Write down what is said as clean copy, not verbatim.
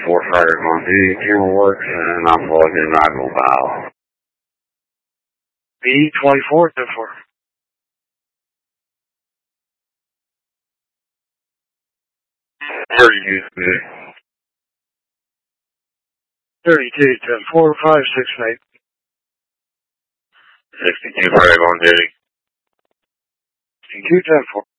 Fighter on duty, camera works, and I'm plugged in right mobile. B-24, 10-4. 32, 32, 10-4, 568. 62 Fighter on duty. 62, 10-4.